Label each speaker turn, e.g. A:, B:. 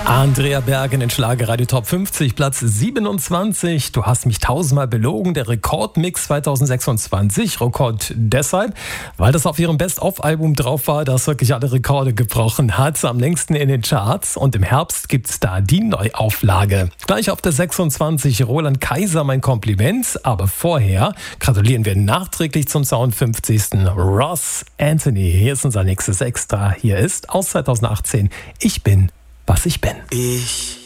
A: Andrea Berg in den Schlagerradio Top 50, Platz 27. Du hast mich tausendmal belogen. Der Rekordmix 2026. Rekord deshalb, weil das auf ihrem Best-of-Album drauf war, das wirklich alle Rekorde gebrochen hat. Am längsten in den Charts. Und im Herbst gibt's da die Neuauflage. Gleich auf der 26 Roland Kaiser, mein Kompliment. Aber vorher gratulieren wir nachträglich zum 52. Ross Anthony. Hier ist unser nächstes Extra. Hier ist aus 2018 Ich bin, was ich bin.